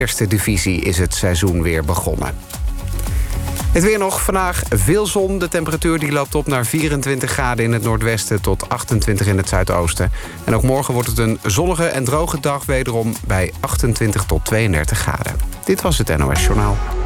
eerste divisie is het seizoen weer begonnen. Het weer nog. Vandaag veel zon. De temperatuur die loopt op naar 24 graden in het noordwesten tot 28 in het zuidoosten. En ook morgen wordt het een zonnige en droge dag, wederom bij 28 tot 32 graden. Dit was het NOS Journaal.